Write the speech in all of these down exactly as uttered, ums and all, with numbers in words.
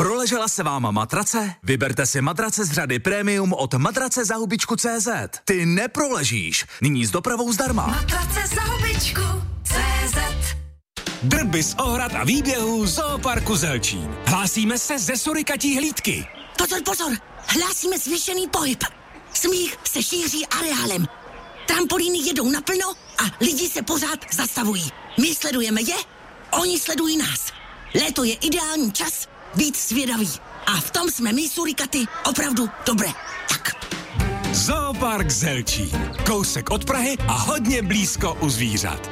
Proležela se váma matrace? Vyberte si matrace z řady Premium od matrace za hubičku tečka cé zet. Ty neproležíš. Nyní s dopravou zdarma. Matrace za hubičku tečka cé zet. Drby z ohrad a výběhů Zooparku Zelčín. Hlásíme se ze surikatí hlídky. Pozor, pozor, hlásíme zvýšený pohyb. Smích se šíří areálem. Trampolíny jedou naplno a lidi se pořád zastavují. My sledujeme je, oni sledují nás. Léto je ideální čas být zvědavý. A v tom jsme my, surikaty, opravdu dobré. Tak. Zoopark Zelčín. Kousek od Prahy a hodně blízko u zvířat.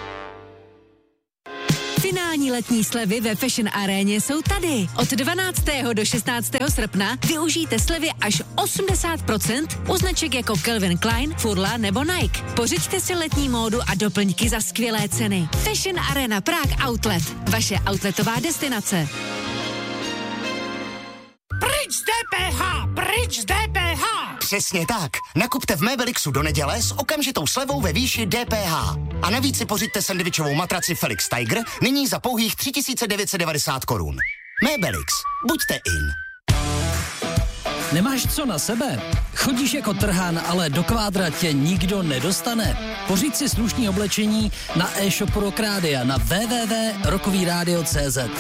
Finální letní slevy ve Fashion Aréně jsou tady. Od dvanáctého do šestnáctého srpna využijte slevy až osmdesát procent u značek jako Calvin Klein, Furla nebo Nike. Pořiďte si letní módu a doplňky za skvělé ceny. Fashion Arena Prague Outlet. Vaše outletová destinace. Pryč z dé pé há! Pryč z dé pé há! Přesně tak. Nakupte v Mébelixu do neděle s okamžitou slevou ve výši dé pé há. A navíc si pořiďte sendvičovou matraci Felix Tiger nyní za pouhých tři tisíce devět set devadesát korun. Mébelix. Buďte in. Nemáš co na sebe? Chodíš jako trhán, ale do kvádra tě nikdo nedostane. Pořiď si slušný oblečení na e-shopu Rock Rádia na w w w tečka rockový rádio tečka cé zet.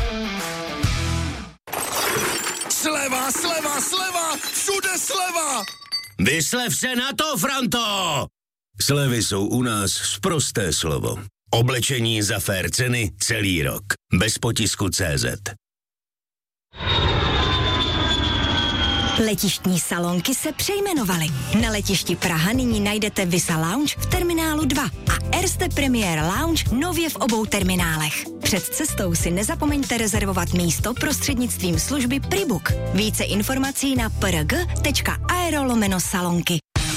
Sleva, sleva, sleva, všude sleva! Vyslev se na to, Franto! Slevy jsou u nás sprosté slovo. Oblečení za fér ceny celý rok. Bez potisku tečka cé zet. Letištní salonky se přejmenovaly. Na letišti Praha nyní najdete Visa Lounge v terminálu dva a Erste Premier Lounge nově v obou terminálech. Před cestou si nezapomeňte rezervovat místo prostřednictvím služby Pribook. Více informací na prg tečka aero lomeno salonky.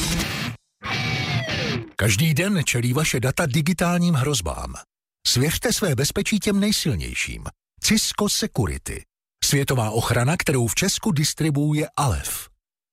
Každý den čelí vaše data digitálním hrozbám. Svěřte své bezpečí těm nejsilnějším. Cisco Security. Světová ochrana, kterou v Česku distribuuje Alef.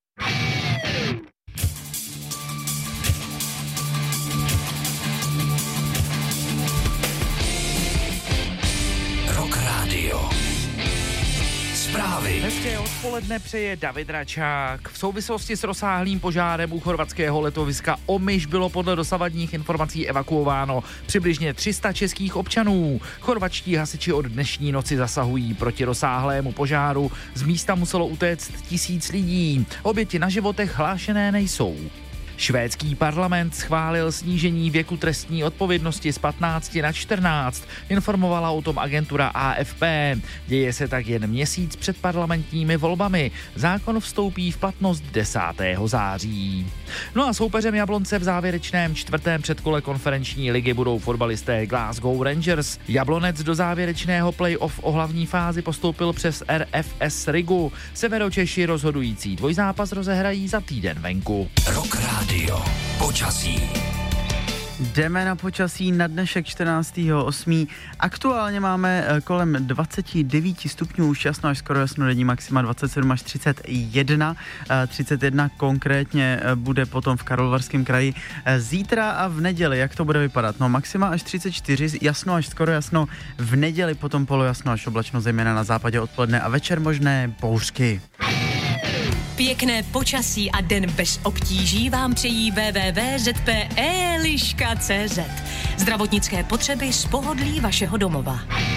Rock Radio. Zprávy. Hezké odpoledne přeje David Račák. V souvislosti s rozsáhlým požárem u chorvatského letoviska Omiš bylo podle dosavadních informací evakuováno přibližně tři sta českých občanů. Chorvatští hasiči od dnešní noci zasahují proti rozsáhlému požáru. Z místa muselo utéct tisíc lidí. Oběti na životech hlášené nejsou. Švédský parlament schválil snížení věku trestní odpovědnosti z patnácti na čtrnáct, informovala o tom agentura A F P. Děje se tak jen měsíc před parlamentními volbami. Zákon vstoupí v platnost desátého září. No a soupeřem Jablonce v závěrečném čtvrtém předkole konferenční ligy budou fotbalisté Glasgow Rangers. Jablonec do závěrečného play-off o hlavní fázi postoupil přes R F S Rigu. Severočeši rozhodující dvojzápas rozehrají za týden venku. Rock Radio. Počasí. Jdeme na počasí na dnešek čtrnáctého osmého Aktuálně máme kolem dvacet devět stupňů, už jasno až skoro jasno, denní maxima dvacet sedm až třicet jedna. třicet jedna konkrétně bude potom v Karlovarském kraji. Zítra a v neděli, jak to bude vypadat? No maxima až třicet čtyři, jasno až skoro jasno, v neděli potom polojasno až oblačno, zejména na západě odpoledne a večer možné bouřky. Pěkné počasí a den bez obtíží vám přejí w w w tečka z p eliška tečka cé zet. Zdravotnické potřeby z pohodlí vašeho domova.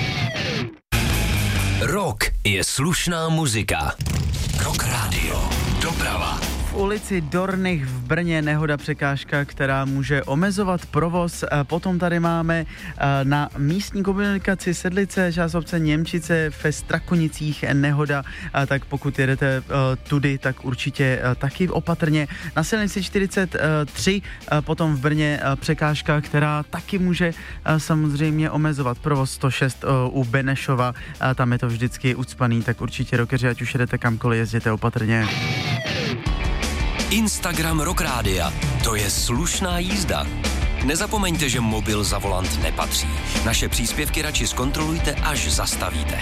Rock je slušná muzika. Rock Radio. Doprava. V ulici Dornych v Brně nehoda překážka, která může omezovat provoz. Potom tady máme na místní komunikaci Sedlice, část obce Němčice ve Strakonicích nehoda, tak pokud jedete tudy, tak určitě taky opatrně. Na silnici čtyřicet tři potom v Brně překážka, která taky může samozřejmě omezovat provoz. sto šest u Benešova, tam je to vždycky ucpaný, tak určitě rokeři, ať už jedete kamkoliv, jezděte opatrně. Instagram Rock Rádia. To je slušná jízda. Nezapomeňte, že mobil za volant nepatří. Naše příspěvky radši zkontrolujte, až zastavíte.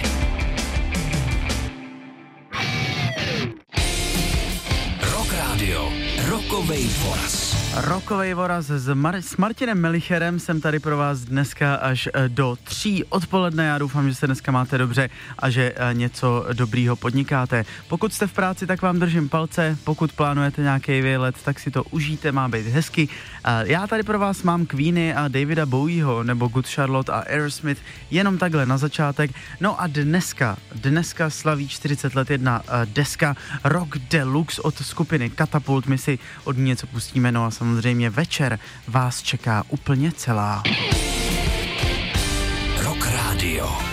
Rock Radio. Rockovej Foras. Rokovej voraz s, Mar- s Martinem Melicherem jsem tady pro vás dneska až do tří odpoledne. Já doufám, že se dneska máte dobře a že něco dobrýho podnikáte. Pokud jste v práci, tak vám držím palce. Pokud plánujete nějaký výlet, tak si to užijte, má být hezky. Já tady pro vás mám Queeny a Davida Bowieho nebo Good Charlotte a Aerosmith jenom takhle na začátek. No a dneska, dneska slaví čtyřicet let jedna deska Rock Deluxe od skupiny Katapult. My si od ní něco pustíme, no a samozřejmě večer vás čeká úplně celá. Rock Radio.